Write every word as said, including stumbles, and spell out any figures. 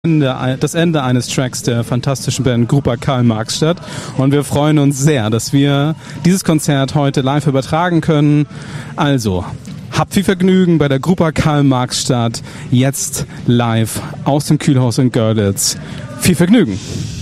Ende, das Ende eines Tracks der fantastischen Band Gruppa Karl-Marx-Stadt und wir freuen uns sehr, dass wir dieses Konzert heute live übertragen können. Also, habt viel Vergnügen bei der Gruppa Karl-Marx-Stadt, jetzt live aus dem Kühlhaus in Görlitz. Viel Vergnügen!